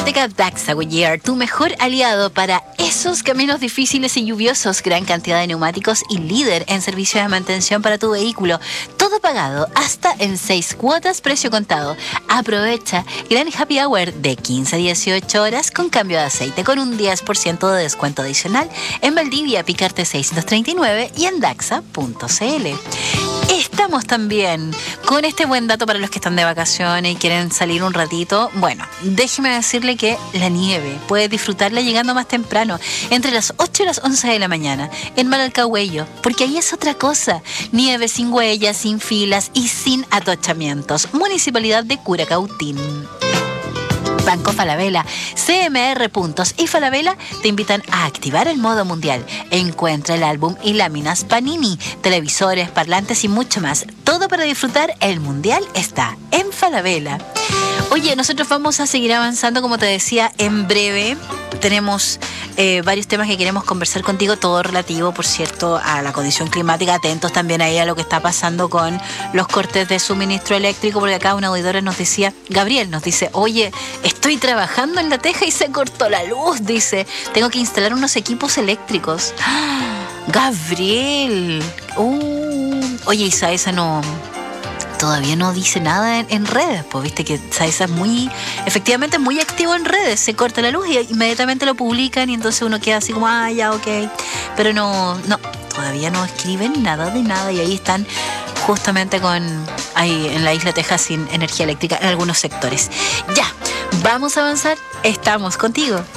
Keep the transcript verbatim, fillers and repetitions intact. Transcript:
Biblioteca Daxa Goodyear, tu mejor aliado para esos caminos difíciles y lluviosos. Gran cantidad de neumáticos y líder en servicio de mantención para tu vehículo. Todo pagado hasta en seis cuotas, precio contado. Aprovecha gran happy hour de quince a dieciocho horas con cambio de aceite con un diez por ciento de descuento adicional en Valdivia, Picarte seiscientos treinta y nueve y en daxa punto c l. Estamos también con este buen dato para los que están de vacaciones y quieren salir un ratito. Bueno, déjeme decirle que la nieve puedes disfrutarla llegando más temprano, entre las ocho y las once de la mañana, en Malalcahuello, porque ahí es otra cosa. Nieve sin huellas, sin filas y sin atochamientos. Municipalidad de Curacautín. Banco Falabella, C M R Puntos y Falabella te invitan a activar el modo mundial. Encuentra el álbum y láminas Panini, televisores, parlantes y mucho más. Todo para disfrutar el mundial está en Falabella. Oye, nosotros vamos a seguir avanzando, como te decía, en breve. Tenemos eh, varios temas que queremos conversar contigo, todo relativo, por cierto, a la condición climática. Atentos también ahí a lo que está pasando con los cortes de suministro eléctrico, porque acá una auditora nos decía, Gabriel nos dice, oye, estoy trabajando en La Teja y se cortó la luz, dice, tengo que instalar unos equipos eléctricos. ¡Ah! Gabriel, uh, oye, Isa, esa no... todavía no dice nada en, en redes, pues viste que Saesa es muy, efectivamente muy activo en redes, se corta la luz y inmediatamente lo publican y entonces uno queda así como, ah, ya, ok, pero no, no, todavía no escriben nada de nada y ahí están justamente con, ahí en la isla Texas sin energía eléctrica en algunos sectores. Ya, vamos a avanzar, estamos contigo.